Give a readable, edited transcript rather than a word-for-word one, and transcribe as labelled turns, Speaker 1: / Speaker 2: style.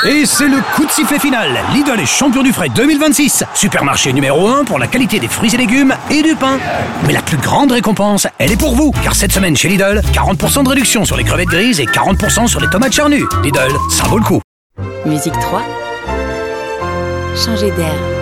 Speaker 1: Et c'est le coup de sifflet final. Lidl est champion du frais 2026. Supermarché numéro 1 pour la qualité des fruits et légumes et du pain. Mais la plus grande récompense, elle est pour vous. Car cette semaine chez Lidl, 40% de réduction sur les crevettes grises et 40% sur les tomates charnues. Lidl, ça vaut le coup.
Speaker 2: Musique 3. Changer d'air.